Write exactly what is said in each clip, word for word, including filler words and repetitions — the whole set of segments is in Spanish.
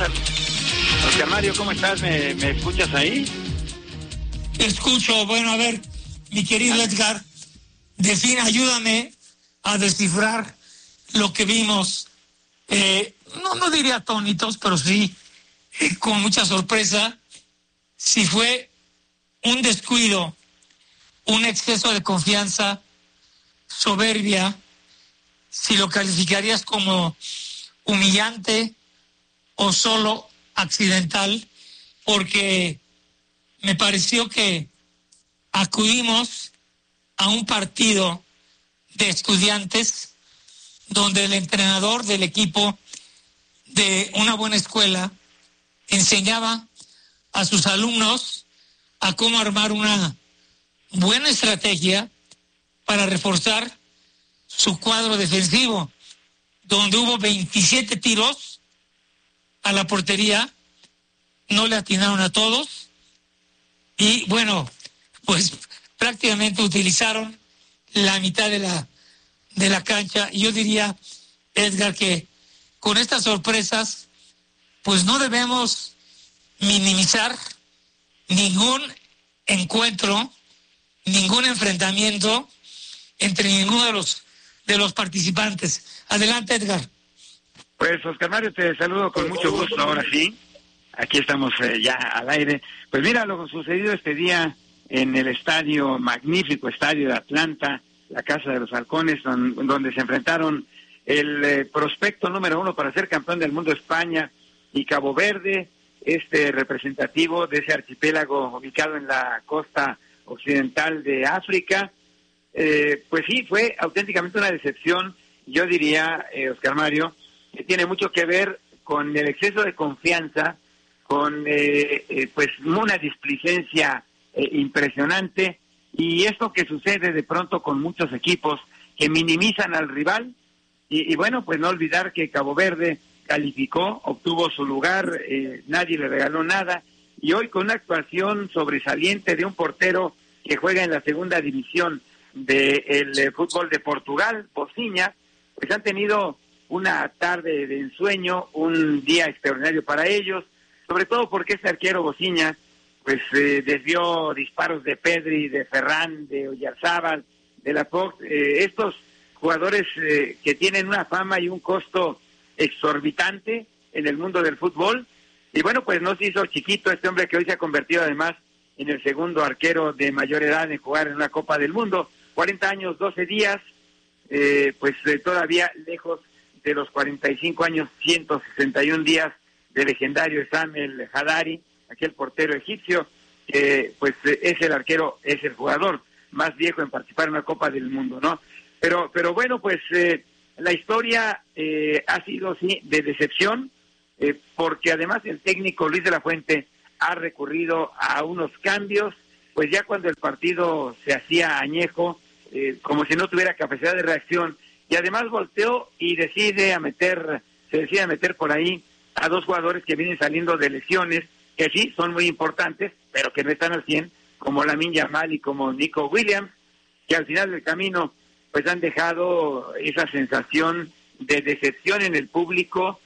Oscar, Oscar Mario, ¿cómo estás? ¿Me, me escuchas ahí? Te escucho. Bueno, a ver, mi querido Edgar, de fin, ayúdame a descifrar lo que vimos. Eh, no, no diría atónitos, pero sí eh, con mucha sorpresa. Si fue un descuido, un exceso de confianza, soberbia, si lo calificarías como humillante o solo accidental, porque me pareció que acudimos a un partido de estudiantes donde el entrenador del equipo de una buena escuela enseñaba a sus alumnos a cómo armar una buena estrategia para reforzar su cuadro defensivo, donde hubo veintisiete tiros a la portería, no le atinaron a todos y bueno, pues prácticamente utilizaron la mitad de la de la cancha. Y yo diría, Edgar, que con estas sorpresas pues no debemos minimizar ningún encuentro, ningún enfrentamiento entre ninguno de los de los participantes. Adelante, Edgar. Pues, Oscar Mario, te saludo con mucho gusto, ahora sí. Aquí estamos eh, ya al aire. Pues mira lo sucedido este día en el estadio, magnífico estadio de Atlanta, la Casa de los Halcones, don, donde se enfrentaron el eh, prospecto número uno para ser campeón del mundo, España, y Cabo Verde, este representativo de ese archipiélago ubicado en la costa occidental de África. Eh, pues sí, fue auténticamente una decepción, yo diría, eh, Oscar Mario, que tiene mucho que ver con el exceso de confianza, con eh, eh, pues una displicencia eh, impresionante, y esto que sucede de pronto con muchos equipos que minimizan al rival, y, y bueno, pues no olvidar que Cabo Verde calificó, obtuvo su lugar, eh, nadie le regaló nada, y hoy con una actuación sobresaliente de un portero que juega en la segunda división del eh, fútbol de Portugal, Bociña, pues han tenido una tarde de ensueño, un día extraordinario para ellos, sobre todo porque este arquero Bociña pues eh, desvió disparos de Pedri, de Ferran, de Oyarzábal, de Laporte, eh, estos jugadores eh, que tienen una fama y un costo exorbitante en el mundo del fútbol, y bueno, pues no se hizo chiquito este hombre que hoy se ha convertido además en el segundo arquero de mayor edad en jugar en una Copa del Mundo, cuarenta años, doce días, eh, pues eh, todavía lejos de los cuarenta y cinco años, ciento sesenta y un días del legendario Sam el Haddari, aquel portero egipcio, que pues eh, es el arquero, es el jugador más viejo en participar en una Copa del Mundo, ¿no? Pero, pero bueno, pues eh, la historia eh, ha sido, sí, de decepción, eh, porque además el técnico Luis de la Fuente ha recurrido a unos cambios, pues ya cuando el partido se hacía añejo, eh, como si no tuviera capacidad de reacción, y además volteó y decide a meter, se decide a meter por ahí a dos jugadores que vienen saliendo de lesiones, que sí son muy importantes, pero que no están al cien, como Lamine Yamal y como Nico Williams, que al final del camino pues han dejado esa sensación de decepción en el público,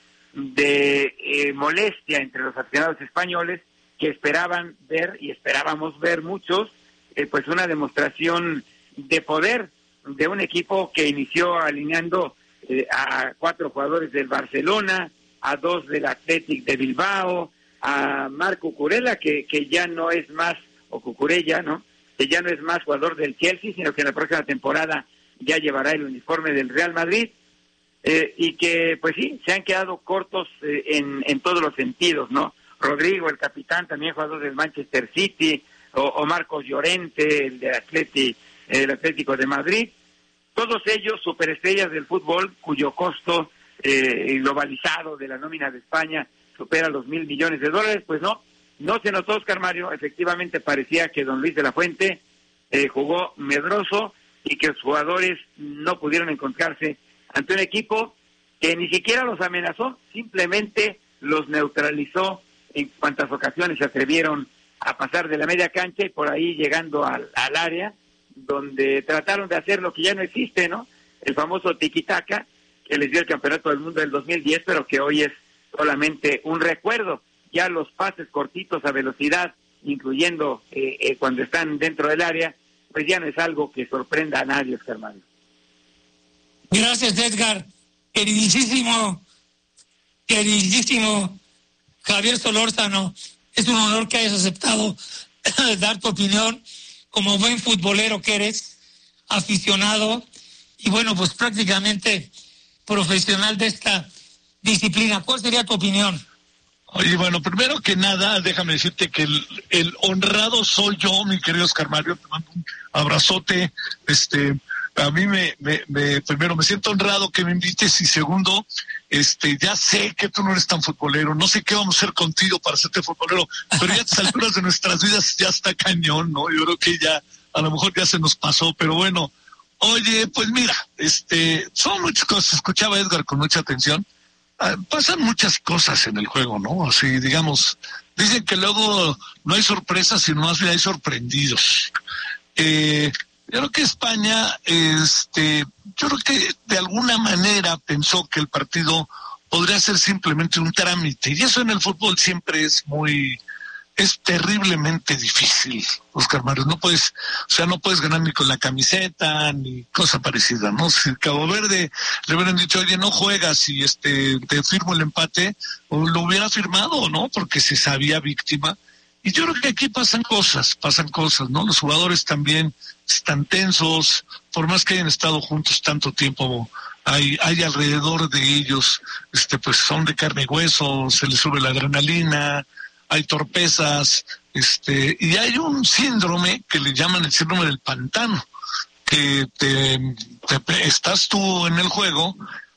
de eh, molestia entre los aficionados españoles, que esperaban ver, y esperábamos ver muchos, eh, pues una demostración de poder de un equipo que inició alineando eh, a cuatro jugadores del Barcelona, a dos del Athletic de Bilbao, a Marco Cucurella, que, que ya no es más, o Cucurella, ¿no?, que ya no es más jugador del Chelsea, sino que en la próxima temporada ya llevará el uniforme del Real Madrid, eh, y que, pues sí, se han quedado cortos eh, en, en todos los sentidos, ¿no? Rodrigo, el capitán, también jugador del Manchester City, o, o Marcos Llorente, el del Atleti, el Atlético de Madrid, todos ellos superestrellas del fútbol, cuyo costo eh, globalizado de la nómina de España supera los mil millones de dólares. Pues no, no se notó, Oscar Mario. Efectivamente parecía que don Luis de la Fuente eh, jugó medroso y que los jugadores no pudieron encontrarse ante un equipo que ni siquiera los amenazó, simplemente los neutralizó en cuantas ocasiones se atrevieron a pasar de la media cancha y por ahí llegando al, al área, donde trataron de hacer lo que ya no existe, ¿no? El famoso tiki-taka, que les dio el campeonato del mundo del dos mil diez, pero que hoy es solamente un recuerdo. Ya los pases cortitos a velocidad, incluyendo eh, eh, cuando están dentro del área, pues ya no es algo que sorprenda a nadie, Oscar Mario. Gracias, Edgar. Queridísimo, queridísimo Javier Solórzano, es un honor que hayas aceptado dar tu opinión como buen futbolero que eres, aficionado y bueno, pues prácticamente profesional de esta disciplina. ¿Cuál sería tu opinión? Oye, bueno, primero que nada, déjame decirte que el, el honrado soy yo, mi querido Oscar Mario, te mando un abrazote, este, a mí me, me, me, primero me siento honrado que me invites y segundo, este, ya sé que tú no eres tan futbolero, no sé qué vamos a hacer contigo para hacerte futbolero, pero ya a estas alturas de nuestras vidas ya está cañón, ¿no? Yo creo que ya, a lo mejor ya se nos pasó, pero bueno, oye, pues mira, este, son muchas cosas, escuchaba a Edgar con mucha atención. Ah, pasan muchas cosas en el juego, ¿no? Así, digamos, dicen que luego no hay sorpresas, sino más bien hay sorprendidos. Eh, yo creo que España, este, yo creo que de alguna manera pensó que el partido podría ser simplemente un trámite, y eso en el fútbol siempre es muy, es terriblemente difícil, Oscar Mario. No puedes, o sea, no puedes ganar ni con la camiseta, ni cosa parecida, ¿no? Si Cabo Verde le hubieran dicho, oye, no juegas y este, te firmo el empate, o lo hubiera firmado, ¿no? Porque se sabía víctima. Y yo creo que aquí pasan cosas, pasan cosas, ¿no? Los jugadores también están tensos, por más que hayan estado juntos tanto tiempo, hay, hay alrededor de ellos, este, pues son de carne y hueso, se les sube la adrenalina, hay torpezas, este, y hay un síndrome que le llaman el síndrome del pantano, que te, te, estás tú en el juego,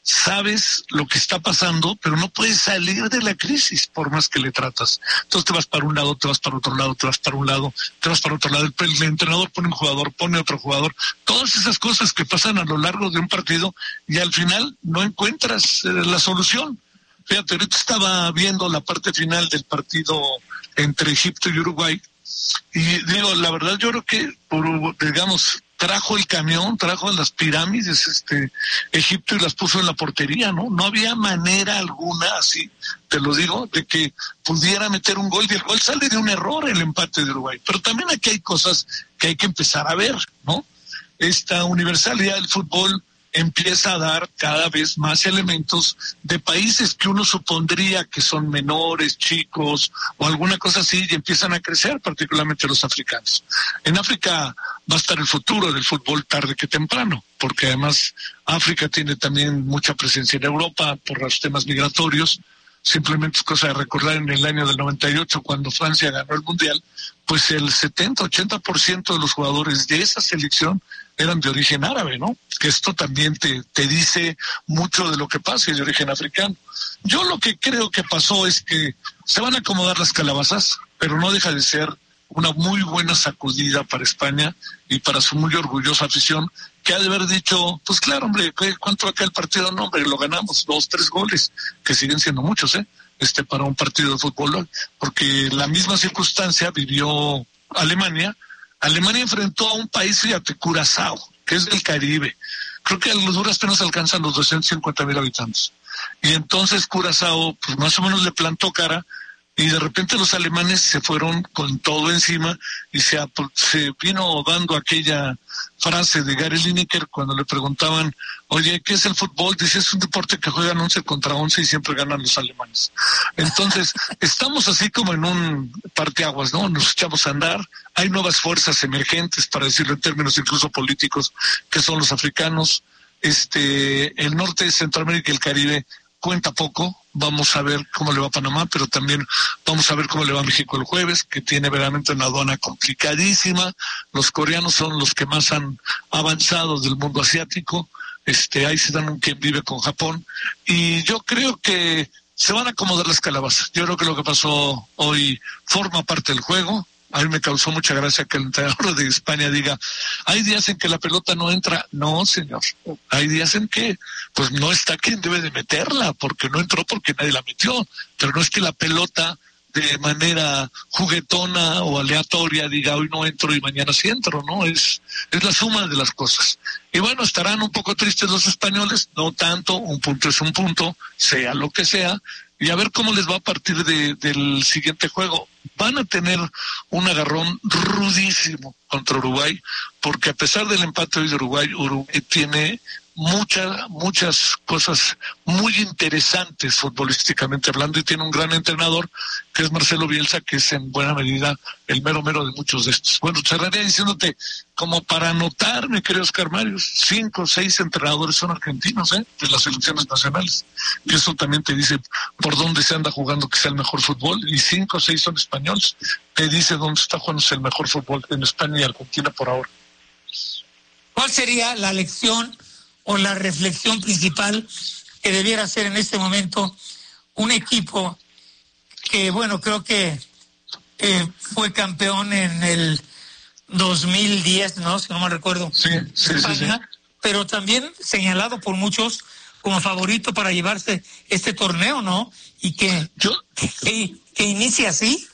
sabes lo que está pasando, pero no puedes salir de la crisis por más que le tratas. Entonces te vas para un lado, te vas para otro lado, te vas para un lado, te vas para otro lado, el, el entrenador pone un jugador, pone otro jugador, todas esas cosas que pasan a lo largo de un partido y al final no encuentras eh, la solución. Fíjate, ahorita estaba viendo la parte final del partido entre Egipto y Uruguay y digo, la verdad yo creo que, por, digamos, trajo el camión, trajo las pirámides, este, Egipto y las puso en la portería, ¿no? No había manera alguna, así, te lo digo, de que pudiera meter un gol y el gol sale de un error, el empate de Uruguay. Pero también aquí hay cosas que hay que empezar a ver, ¿no? Esta universalidad del fútbol empieza a dar cada vez más elementos de países que uno supondría que son menores, chicos o alguna cosa así y empiezan a crecer, particularmente los africanos. En África va a estar el futuro del fútbol tarde que temprano, porque además África tiene también mucha presencia en Europa por los temas migratorios. Simplemente es cosa de recordar en el año del noventa y ocho cuando Francia ganó el Mundial, pues el setenta, ochenta por ciento de los jugadores de esa selección eran de origen árabe, ¿no? Que esto también te, te dice mucho de lo que pasa y de origen africano. Yo lo que creo que pasó es que se van a acomodar las calabazas, pero no deja de ser una muy buena sacudida para España y para su muy orgullosa afición, que ha de haber dicho, pues claro, hombre, ¿cuánto acá el partido? No, hombre, lo ganamos, dos, tres goles, que siguen siendo muchos, ¿eh? Este, para un partido de fútbol, porque la misma circunstancia vivió Alemania. Alemania enfrentó a un país, fíjate, Curazao, que es del Caribe. Creo que a los duras penas alcanzan los doscientos cincuenta mil habitantes. Y entonces Curazao, pues más o menos le plantó cara, y de repente los alemanes se fueron con todo encima y se, se vino dando aquella frase de Gary Lineker cuando le preguntaban, oye, ¿qué es el fútbol? Dice, es un deporte que juegan once contra once y siempre ganan los alemanes. Entonces, estamos así como en un parteaguas, ¿no? Nos echamos a andar, hay nuevas fuerzas emergentes, para decirlo en términos incluso políticos, que son los africanos, este, el norte de Centroamérica y el Caribe cuenta poco. Vamos a ver cómo le va a Panamá, pero también vamos a ver cómo le va a México el jueves, que tiene verdaderamente una aduana complicadísima. Los coreanos son los que más han avanzado del mundo asiático. Este, ahí se dan un quien vive con Japón. Y yo creo que se van a acomodar las calabazas. Yo creo que lo que pasó hoy forma parte del juego. A mí me causó mucha gracia que el entrenador de España diga, hay días en que la pelota no entra. No, señor. Hay días en que pues no está quien debe de meterla, porque no entró porque nadie la metió. Pero no es que la pelota de manera juguetona o aleatoria diga hoy no entro y mañana sí entro, ¿no? Es, es la suma de las cosas. Y bueno, estarán un poco tristes los españoles, no tanto, un punto es un punto, sea lo que sea, y a ver cómo les va a partir de, del siguiente juego. Van a tener un agarrón rudísimo contra Uruguay, porque a pesar del empate hoy de Uruguay, Uruguay tiene muchas, muchas cosas muy interesantes futbolísticamente hablando, y tiene un gran entrenador que es Marcelo Bielsa, que es en buena medida el mero mero de muchos de estos. Bueno, cerraría diciéndote, como para anotar, mi querido Oscar Mario, cinco o seis entrenadores son argentinos, ¿eh? De las selecciones nacionales, y eso también te dice por dónde se anda jugando quizá el mejor fútbol, y cinco o seis son españoles, te dice dónde está jugando el mejor fútbol en España y Argentina por ahora. ¿Cuál sería la lección o la reflexión principal que debiera hacer en este momento un equipo que, bueno, creo que eh, fue campeón en el dos mil diez, ¿no? Si no me recuerdo. Sí, sí, España, sí, sí. Pero también señalado por muchos como favorito para llevarse este torneo, ¿no? Y que, yo, que, que inicie así.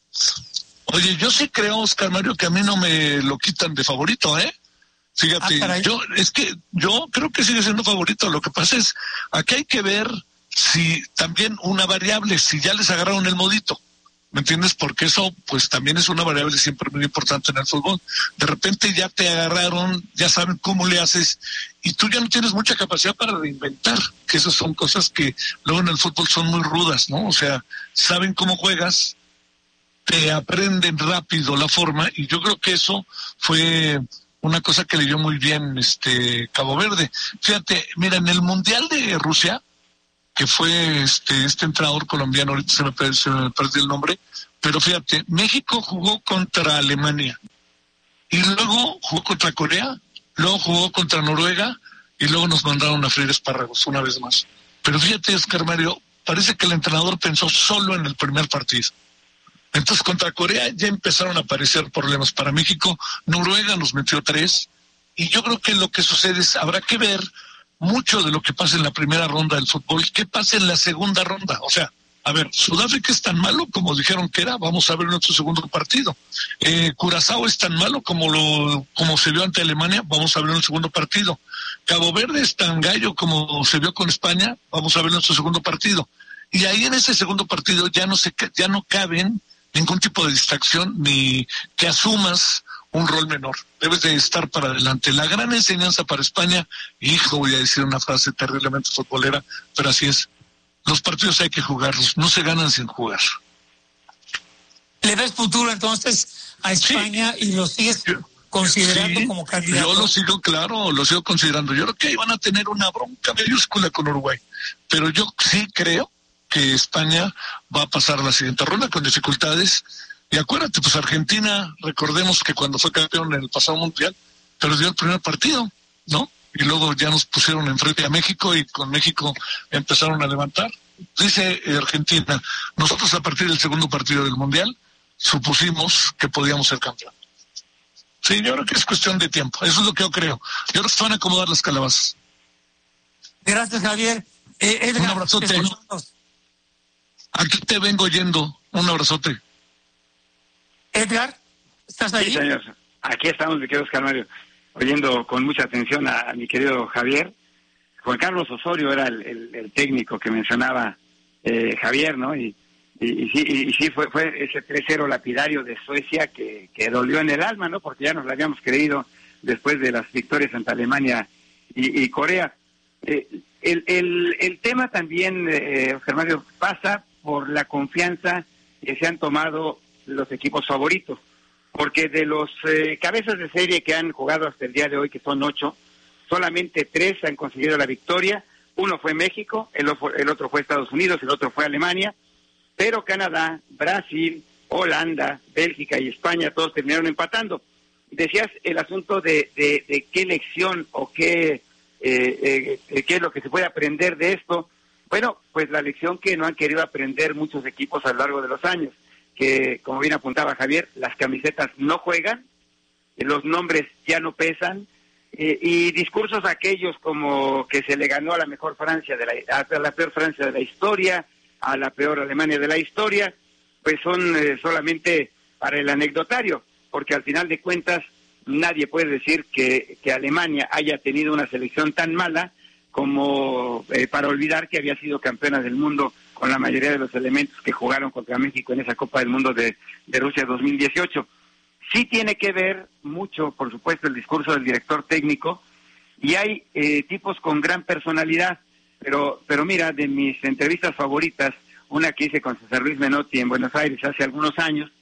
Oye, yo sí creo, Oscar Mario, que a mí no me lo quitan de favorito, ¿eh? Fíjate, ah, yo es que yo creo que sigue siendo favorito. Lo que pasa es, aquí hay que ver si también una variable, si ya les agarraron el modito, ¿me entiendes? Porque eso pues también es una variable siempre muy importante en el fútbol. De repente ya te agarraron, ya saben cómo le haces, y tú ya no tienes mucha capacidad para reinventar, que esas son cosas que luego en el fútbol son muy rudas, ¿no? O sea, saben cómo juegas, te aprenden rápido la forma, y yo creo que eso fue una cosa que leyó muy bien este Cabo Verde. Fíjate, mira, en el Mundial de Rusia, que fue este este entrenador colombiano, ahorita se me, per, se me perdió el nombre, pero fíjate, México jugó contra Alemania, y luego jugó contra Corea, luego jugó contra Noruega, y luego nos mandaron a freír espárragos una vez más. Pero fíjate, Oscar Mario, parece que el entrenador pensó solo en el primer partido. Entonces contra Corea ya empezaron a aparecer problemas para México, Noruega nos metió tres, y yo creo que lo que sucede es, habrá que ver mucho de lo que pasa en la primera ronda del fútbol, qué pasa en la segunda ronda. O sea, a ver, Sudáfrica es tan malo como dijeron que era, vamos a ver nuestro segundo partido. Eh, Curazao es tan malo como lo como se vio ante Alemania, vamos a ver el segundo partido. Cabo Verde es tan gallo como se vio con España, vamos a ver nuestro segundo partido. Y ahí en ese segundo partido ya no se ya no caben ningún tipo de distracción ni que asumas un rol menor. Debes de estar para adelante. La gran enseñanza para España, hijo, voy a decir una frase terriblemente futbolera, pero así es. Los partidos hay que jugarlos, no se ganan sin jugar. ¿Le ves futuro entonces a España sí. y lo sigues yo, considerando sí, como candidato? Yo lo sigo, claro, lo sigo considerando. Yo creo que van a tener una bronca mayúscula con Uruguay, pero yo sí creo que España va a pasar a la siguiente ronda con dificultades. Y acuérdate, pues Argentina, recordemos que cuando fue campeón en el pasado mundial, perdió el primer partido, ¿no? Y luego ya nos pusieron enfrente a México, y con México empezaron a levantar. Dice Argentina, nosotros a partir del segundo partido del mundial supusimos que podíamos ser campeón. Sí, yo creo que es cuestión de tiempo, eso es lo que yo creo. Yo creo que se van a acomodar las calabazas. Gracias, Javier. Eh, Edgar, un abrazote. Aquí te vengo yendo. Un abrazote. Edgar, ¿estás ahí? Sí, señor. Aquí estamos, mi querido Oscar Mario, oyendo con mucha atención a, a mi querido Javier. Juan Carlos Osorio era el, el, el técnico que mencionaba eh, Javier, ¿no? Y, y, y sí, y, y sí fue, fue ese tres cero lapidario de Suecia que, que dolió en el alma, ¿no? Porque ya nos lo habíamos creído después de las victorias ante Alemania y, y Corea. Eh, el, el, el tema también, eh, Oscar Mario, pasa por la confianza que se han tomado los equipos favoritos, porque de los eh, cabezas de serie que han jugado hasta el día de hoy, que son ocho, solamente tres han conseguido la victoria. Uno fue México, el, el otro fue Estados Unidos, el otro fue Alemania, pero Canadá, Brasil, Holanda, Bélgica y España todos terminaron empatando. Decías el asunto de, de, de qué lección o qué, eh, eh, qué es lo que se puede aprender de esto. Bueno, pues la lección que no han querido aprender muchos equipos a lo largo de los años, que como bien apuntaba Javier, las camisetas no juegan, los nombres ya no pesan, eh, y discursos aquellos como que se le ganó a la mejor Francia, de la, a la peor Francia de la historia, a la peor Alemania de la historia, pues son eh, solamente para el anecdotario, porque al final de cuentas nadie puede decir que, que Alemania haya tenido una selección tan mala como eh, para olvidar que había sido campeona del mundo con la mayoría de los elementos que jugaron contra México en esa Copa del Mundo de, de Rusia dos mil dieciocho. Sí tiene que ver mucho, por supuesto, el discurso del director técnico, y hay eh, tipos con gran personalidad, pero pero mira, de mis entrevistas favoritas, una que hice con César Luis Menotti en Buenos Aires hace algunos años,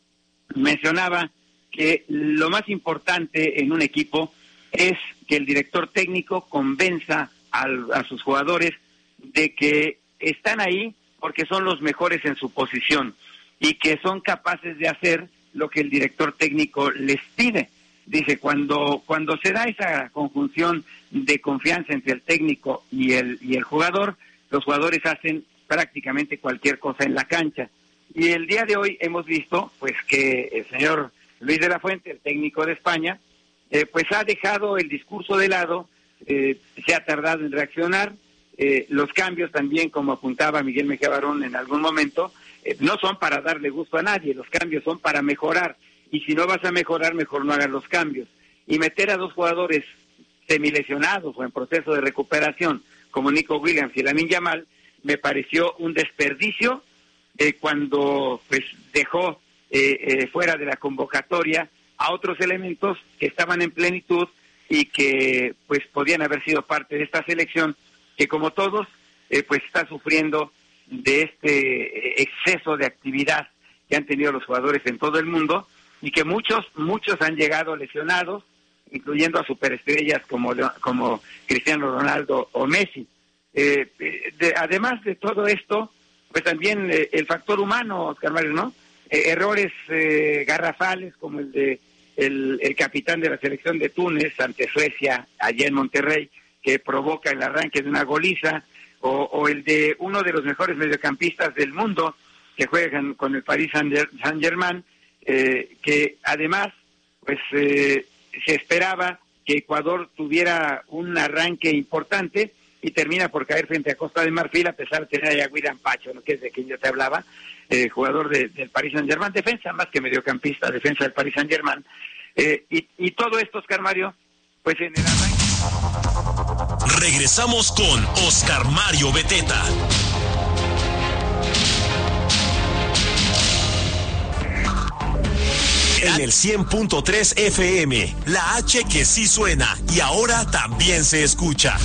mencionaba que lo más importante en un equipo es que el director técnico convenza al, a sus jugadores de que están ahí porque son los mejores en su posición y que son capaces de hacer lo que el director técnico les pide. Dice, cuando cuando se da esa conjunción de confianza entre el técnico y el y el jugador, los jugadores hacen prácticamente cualquier cosa en la cancha. Y el día de hoy hemos visto pues que el señor Luis de la Fuente, el técnico de España, eh, pues ha dejado el discurso de lado, eh, se ha tardado en reaccionar. Eh, los cambios también, como apuntaba Miguel Mejía Barón en algún momento, eh, no son para darle gusto a nadie, los cambios son para mejorar, y si no vas a mejorar, mejor no hagas los cambios. Y meter a dos jugadores semilesionados o en proceso de recuperación, como Nico Williams y Lamine Yamal, me pareció un desperdicio eh, cuando pues dejó eh, eh, fuera de la convocatoria a otros elementos que estaban en plenitud y que pues podían haber sido parte de esta selección, que como todos, eh, pues está sufriendo de este exceso de actividad que han tenido los jugadores en todo el mundo, y que muchos, muchos han llegado lesionados, incluyendo a superestrellas como, como Cristiano Ronaldo o Messi. Eh, de, además de todo esto, pues también eh, el factor humano, Oscar Mario, ¿no? Eh, errores eh, garrafales como el de el, el capitán de la selección de Túnez ante Suecia, allá en Monterrey, que provoca el arranque de una goliza, o, o el de uno de los mejores mediocampistas del mundo que juegan con el Paris Saint-Germain, eh, que además pues eh, se esperaba que Ecuador tuviera un arranque importante y termina por caer frente a Costa de Marfil, a pesar de tener a William Pacho, ¿no?, que es de quien yo te hablaba, eh, jugador de, del Paris Saint-Germain, defensa más que mediocampista, defensa del Paris Saint-Germain. Eh, y, y todo esto, Oscar Mario, pues en el arranque... Regresamos con Oscar Mario Beteta. En el cien punto tres F M, la H que sí suena y ahora también se escucha.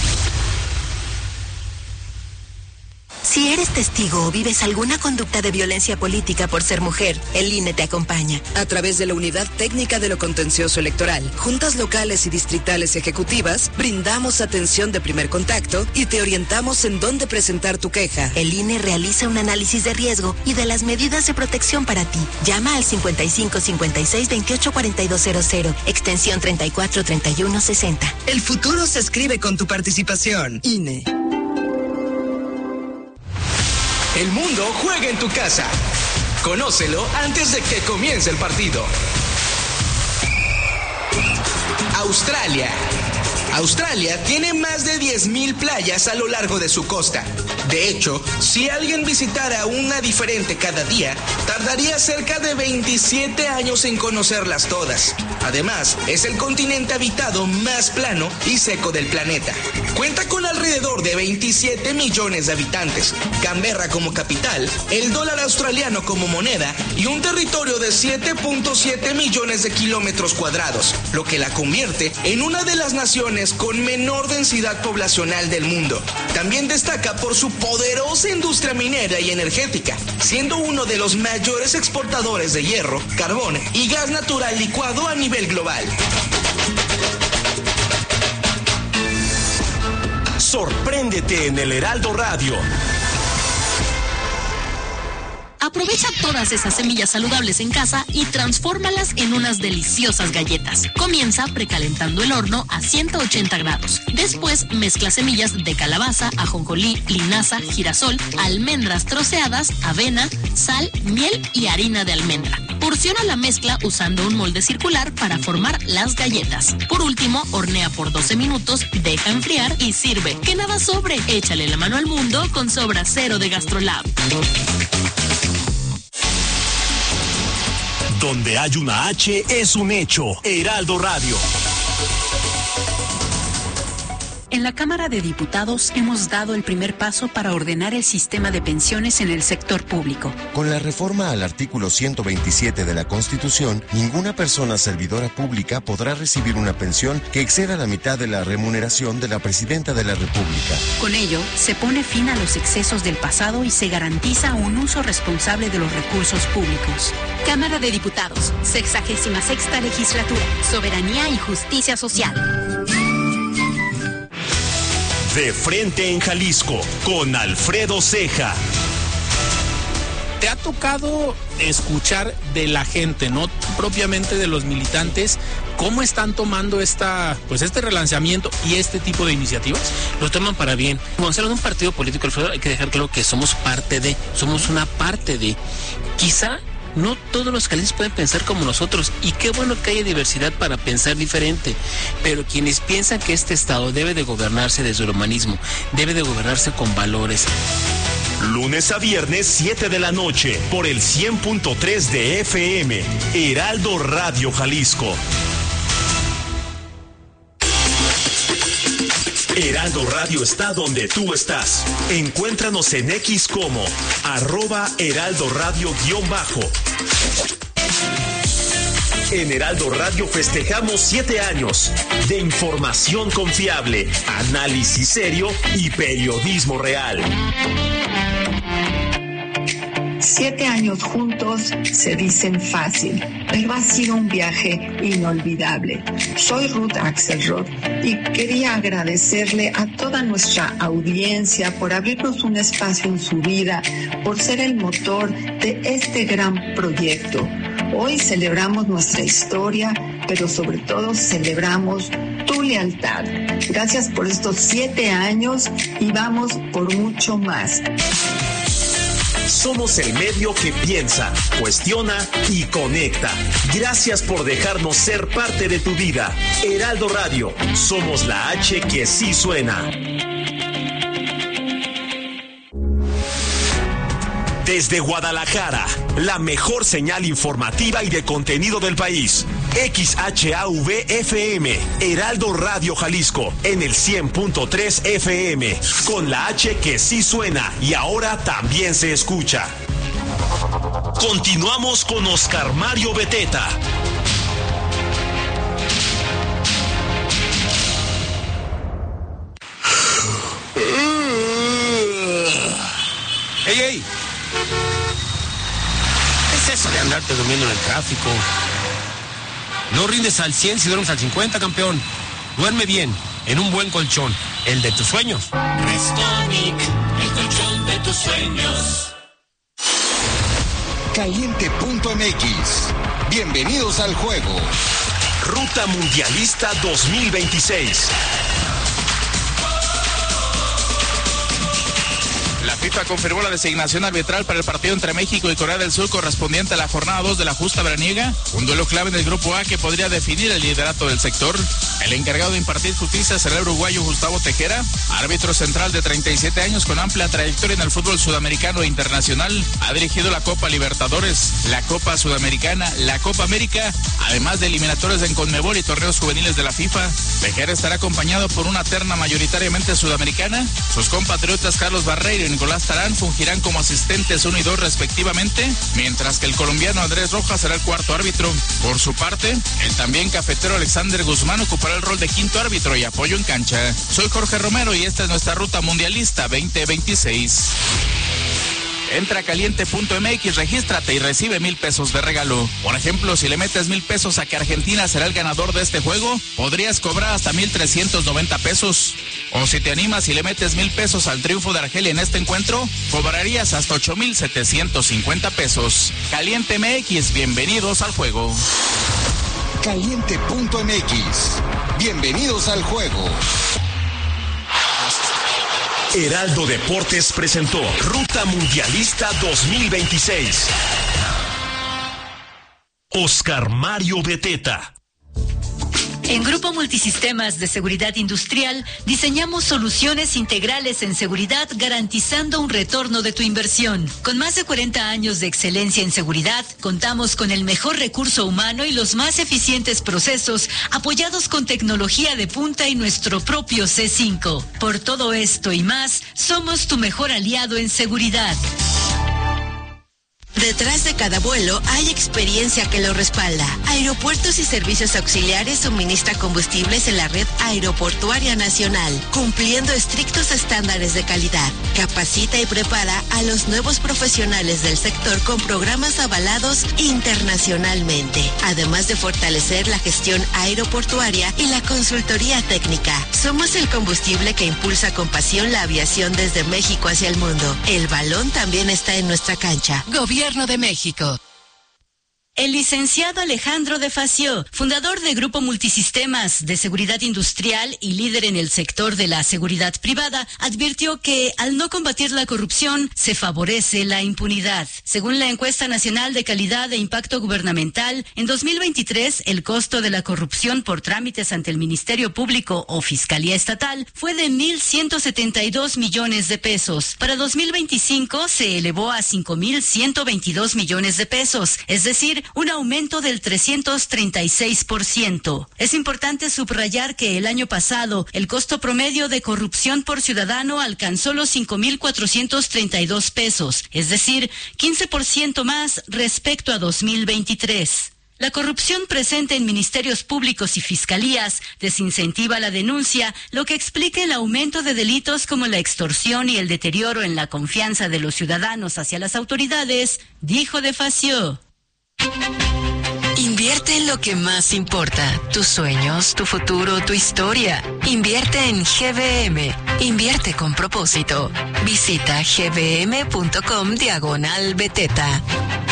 Si eres testigo o vives alguna conducta de violencia política por ser mujer, el I N E te acompaña. A través de la Unidad Técnica de lo Contencioso Electoral, juntas locales y distritales ejecutivas, brindamos atención de primer contacto y te orientamos en dónde presentar tu queja. El I N E realiza un análisis de riesgo y de las medidas de protección para ti. Llama al cincuenta y cinco cincuenta y seis veintiocho cuarenta y dos cero cero, extensión treinta y cuatro treinta y uno sesenta. El futuro se escribe con tu participación. I N E. El mundo juega en tu casa. Conócelo antes de que comience el partido. Australia. Australia tiene más de diez mil playas a lo largo de su costa. De hecho, si alguien visitara una diferente cada día, tardaría cerca de veintisiete años en conocerlas todas. Además, es el continente habitado más plano y seco del planeta. Cuenta con alrededor de veintisiete millones de habitantes, Canberra como capital, el dólar australiano como moneda y un territorio de siete punto siete millones de kilómetros cuadrados, lo que la convierte en una de las naciones con menor densidad poblacional del mundo. También destaca por su poderosa industria minera y energética, siendo uno de los mayores exportadores de hierro, carbón y gas natural licuado a nivel global. Sorpréndete en el Heraldo Radio. Aprovecha todas esas semillas saludables en casa y transfórmalas en unas deliciosas galletas. Comienza precalentando el horno a ciento ochenta grados. Después mezcla semillas de calabaza, ajonjolí, linaza, girasol, almendras troceadas, avena, sal, miel y harina de almendra. Porciona la mezcla usando un molde circular para formar las galletas. Por último, hornea por doce minutos, deja enfriar y sirve. Que nada sobre. Échale la mano al mundo con Sobra Cero de GastroLab. Donde hay una H es un hecho. Heraldo Radio. En la Cámara de Diputados hemos dado el primer paso para ordenar el sistema de pensiones en el sector público. Con la reforma al artículo ciento veintisiete de la Constitución, ninguna persona servidora pública podrá recibir una pensión que exceda la mitad de la remuneración de la Presidenta de la República. Con ello, se pone fin a los excesos del pasado y se garantiza un uso responsable de los recursos públicos. Cámara de Diputados, sexagésima sexta legislatura, soberanía y justicia social. De frente en Jalisco, con Alfredo Ceja. ¿Te ha tocado escuchar de la gente, no propiamente de los militantes, cómo están tomando esta, pues este relanzamiento y este tipo de iniciativas? Lo toman para bien. Cuando se habla de un partido político, Alfredo, hay que dejar claro que somos parte de, somos una parte de. Quizá no todos los jaliscienses pueden pensar como nosotros, y qué bueno que haya diversidad para pensar diferente, pero quienes piensan que este estado debe de gobernarse desde el humanismo, debe de gobernarse con valores. Lunes a viernes, siete de la noche, por el cien punto tres de F M, Heraldo Radio Jalisco. Heraldo Radio está donde tú estás. Encuéntranos en X como arroba Heraldo Radio guión bajo. En Heraldo Radio festejamos siete años de información confiable, análisis serio y periodismo real. Siete años juntos se dicen fácil, pero ha sido un viaje inolvidable. Soy Ruth Axelrod y quería agradecerle a toda nuestra audiencia por abrirnos un espacio en su vida, por ser el motor de este gran proyecto. Hoy celebramos nuestra historia, pero sobre todo celebramos tu lealtad. Gracias por estos siete años y vamos por mucho más. Somos el medio que piensa, cuestiona y conecta. Gracias por dejarnos ser parte de tu vida. Heraldo Radio, somos la H que sí suena. Desde Guadalajara, la mejor señal informativa y de contenido del país. X H A V F M, Heraldo Radio Jalisco, en el cien punto tres F M, con la H que sí suena y ahora también se escucha. Continuamos con Oscar Mario Beteta. ¡Ey, ey! ¿Qué es eso de andarte durmiendo en el tráfico? No rindes al cien si duermes al cincuenta, campeón. Duerme bien, en un buen colchón, el de tus sueños. Restonic, el colchón de tus sueños. Caliente punto M X. Bienvenidos al juego. Ruta Mundialista dos mil veintiséis. La FIFA confirmó la designación arbitral para el partido entre México y Corea del Sur correspondiente a la jornada dos de la justa veraniega, un duelo clave en el grupo A que podría definir el liderato del sector. El encargado de impartir justicia será el uruguayo Gustavo Tejera, árbitro central de treinta y siete años con amplia trayectoria en el fútbol sudamericano e internacional. Ha dirigido la Copa Libertadores, la Copa Sudamericana, la Copa América, además de eliminatorios en Conmebol y torneos juveniles de la FIFA. Tejera estará acompañado por una terna mayoritariamente sudamericana. Sus compatriotas Carlos Barreiro y Nicolás Tarán fungirán como asistentes uno y dos respectivamente, mientras que el colombiano Andrés Rojas será el cuarto árbitro. Por su parte, el también cafetero Alexander Guzmán ocupará el rol de quinto árbitro y apoyo en cancha. Soy Jorge Romero y esta es nuestra Ruta Mundialista veinte veintiséis. Entra a caliente punto M X, regístrate y recibe mil pesos de regalo. Por ejemplo, si le metes mil pesos a que Argentina será el ganador de este juego, podrías cobrar hasta mil trescientos noventa pesos. O si te animas y le metes mil pesos al triunfo de Argelia en este encuentro, cobrarías hasta ocho mil setecientos cincuenta pesos. Caliente M X, bienvenidos al juego. Caliente punto M X, bienvenidos al juego. Heraldo Deportes presentó Ruta Mundialista dos mil veintiséis. Oscar Mario Beteta. En Grupo Multisistemas de Seguridad Industrial diseñamos soluciones integrales en seguridad garantizando un retorno de tu inversión. Con más de cuarenta años de excelencia en seguridad, contamos con el mejor recurso humano y los más eficientes procesos apoyados con tecnología de punta y nuestro propio C cinco. Por todo esto y más, somos tu mejor aliado en seguridad. Detrás de cada vuelo hay experiencia que lo respalda. Aeropuertos y Servicios Auxiliares suministra combustibles en la red aeroportuaria nacional, cumpliendo estrictos estándares de calidad. Capacita y prepara a los nuevos profesionales del sector con programas avalados internacionalmente, además de fortalecer la gestión aeroportuaria y la consultoría técnica. Somos el combustible que impulsa con pasión la aviación desde México hacia el mundo. El balón también está en nuestra cancha. Gobierno de México. El licenciado Alejandro de Facio, fundador de Grupo Multisistemas de Seguridad Industrial y líder en el sector de la seguridad privada, advirtió que al no combatir la corrupción se favorece la impunidad. Según la encuesta nacional de calidad e impacto gubernamental, en dos mil veintitrés el costo de la corrupción por trámites ante el Ministerio Público o Fiscalía Estatal fue de mil ciento setenta y dos millones de pesos. Para dos mil veinticinco se elevó a cinco mil ciento veintidós millones de pesos, es decir, un aumento del trescientos treinta y seis por ciento. Es importante subrayar que el año pasado el costo promedio de corrupción por ciudadano alcanzó los cinco mil cuatrocientos treinta y dos pesos, es decir, quince por ciento más respecto a dos mil veintitrés. La corrupción presente en ministerios públicos y fiscalías desincentiva la denuncia, lo que explica el aumento de delitos como la extorsión y el deterioro en la confianza de los ciudadanos hacia las autoridades, dijo de Facio. Invierte en lo que más importa, tus sueños, tu futuro, tu historia. Invierte en G B M. Invierte con propósito. Visita gbm.com diagonal beteta.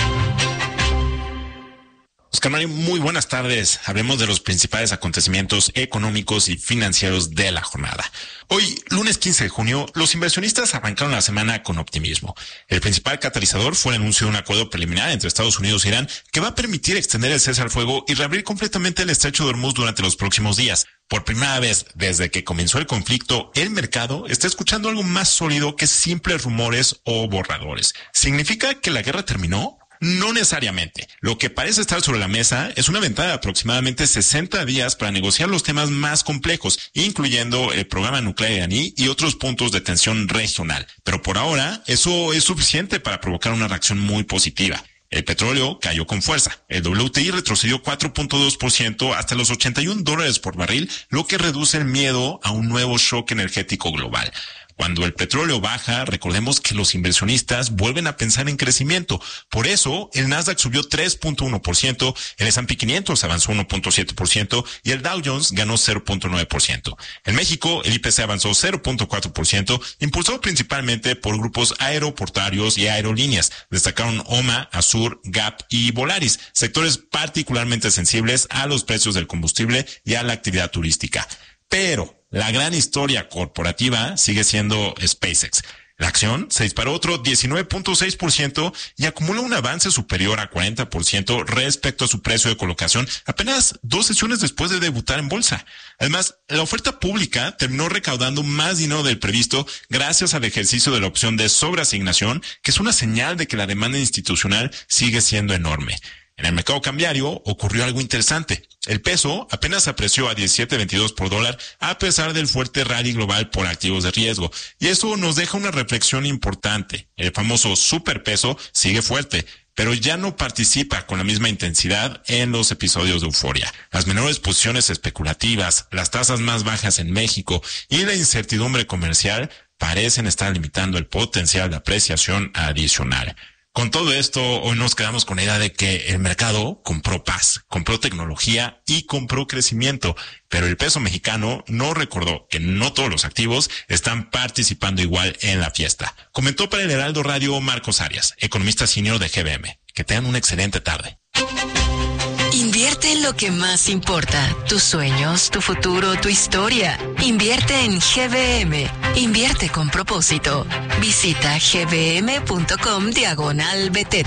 Oscar Mario, muy buenas tardes. Hablemos de los principales acontecimientos económicos y financieros de la jornada. Hoy, lunes quince de junio, los inversionistas arrancaron la semana con optimismo. El principal catalizador fue el anuncio de un acuerdo preliminar entre Estados Unidos e Irán que va a permitir extender el cese al fuego y reabrir completamente el estrecho de Hormuz durante los próximos días. Por primera vez desde que comenzó el conflicto, el mercado está escuchando algo más sólido que simples rumores o borradores. ¿Significa que la guerra terminó? No necesariamente. Lo que parece estar sobre la mesa es una ventana de aproximadamente sesenta días para negociar los temas más complejos, incluyendo el programa nuclear iraní y otros puntos de tensión regional. Pero por ahora, eso es suficiente para provocar una reacción muy positiva. El petróleo cayó con fuerza. El W T I retrocedió cuatro punto dos por ciento hasta los ochenta y un dólares por barril, lo que reduce el miedo a un nuevo shock energético global. Cuando el petróleo baja, recordemos que los inversionistas vuelven a pensar en crecimiento. Por eso, el Nasdaq subió tres punto uno por ciento, el S and P quinientos avanzó uno punto siete por ciento y el Dow Jones ganó cero punto nueve por ciento. En México, el I P C avanzó cero punto cuatro por ciento, impulsado principalmente por grupos aeroportuarios y aerolíneas. Destacaron OMA, Azur, Gap y Volaris, sectores particularmente sensibles a los precios del combustible y a la actividad turística. Pero la gran historia corporativa sigue siendo SpaceX. La acción se disparó otro diecinueve punto seis por ciento y acumula un avance superior a cuarenta por ciento respecto a su precio de colocación apenas dos sesiones después de debutar en bolsa. Además, la oferta pública terminó recaudando más dinero del previsto gracias al ejercicio de la opción de sobreasignación, que es una señal de que la demanda institucional sigue siendo enorme. En el mercado cambiario ocurrió algo interesante. El peso apenas se apreció a diecisiete veintidós por dólar a pesar del fuerte rally global por activos de riesgo. Y eso nos deja una reflexión importante. El famoso superpeso sigue fuerte, pero ya no participa con la misma intensidad en los episodios de euforia. Las menores posiciones especulativas, las tasas más bajas en México y la incertidumbre comercial parecen estar limitando el potencial de apreciación adicional. Con todo esto, hoy nos quedamos con la idea de que el mercado compró paz, compró tecnología y compró crecimiento, pero el peso mexicano no recordó que no todos los activos están participando igual en la fiesta. Comentó para el Heraldo Radio Marcos Arias, economista senior de G B M. Que tengan una excelente tarde. Invierte en lo que más importa, tus sueños, tu futuro, tu historia. Invierte en G B M. Invierte con propósito. Visita gbm.com diagonal beteta.